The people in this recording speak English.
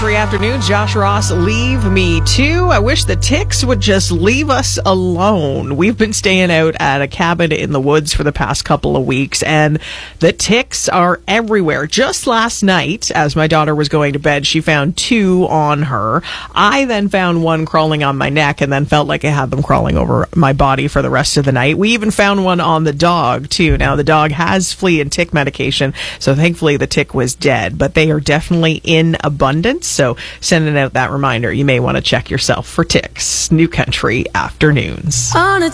Afternoons, Josh Ross, leave me too. I wish the ticks would just leave us alone. We've been staying out at a cabin in the woods for the past couple of weeks, and the ticks are everywhere. Just last night, as my daughter was going to bed, she found 2 on her. I then found 1 crawling on my neck and then felt like I had them crawling over my body for the rest of the night. We even found 1 on the dog, too. Now, the dog has flea and tick medication, so thankfully the tick was dead, but they are definitely in abundance. So sending out that reminder, you may want to check yourself for ticks. New Country Afternoons.